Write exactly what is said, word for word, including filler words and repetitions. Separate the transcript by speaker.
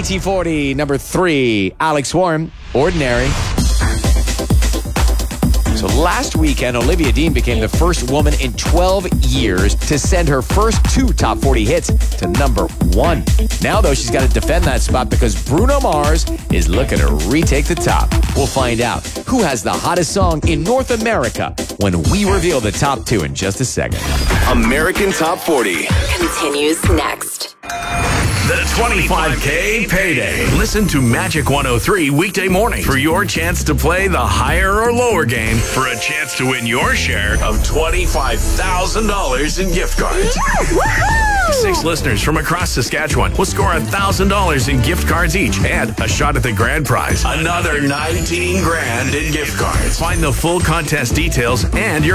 Speaker 1: nineteen forty, number three, Alex Warren, Ordinary. So last weekend, Olivia Dean became the first woman in twelve years to send her first two top forty hits to number one. Now, though, she's got to defend that spot because Bruno Mars is looking to retake the top. We'll find out who has the hottest song in North America when we reveal the top two in just a second.
Speaker 2: American Top forty
Speaker 3: continues next.
Speaker 4: The twenty-five K Payday. Listen to Magic one oh three weekday morning for your chance to play the higher or lower game for a chance to win your share of twenty-five thousand dollars in gift cards. Six listeners from across Saskatchewan will score one thousand dollars in gift cards each and a shot at the grand prize. Another nineteen grand in gift cards. Find the full contest details and your